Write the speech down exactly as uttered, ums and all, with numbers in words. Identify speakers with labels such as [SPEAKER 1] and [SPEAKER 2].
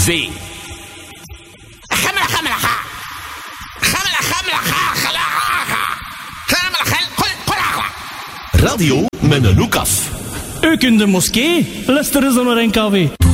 [SPEAKER 1] V. Radio met een hoek af.
[SPEAKER 2] Ook in de moskee, luisteren ze naar N K W.